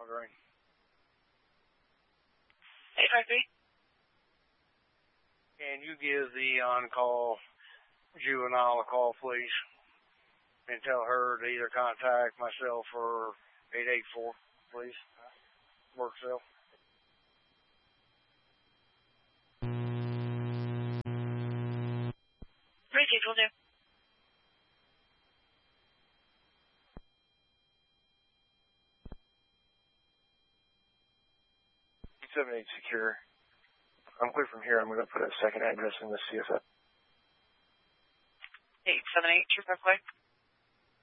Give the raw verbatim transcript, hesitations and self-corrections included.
Green. eight five three. Can you give the on-call juvenile a call, please? And tell her to either contact myself or eight eight four, please. Work cell. Received, will do. seven eight secure. I'm clear from here. I'm going to put a second address in the C S F. eight seven eight, two five five.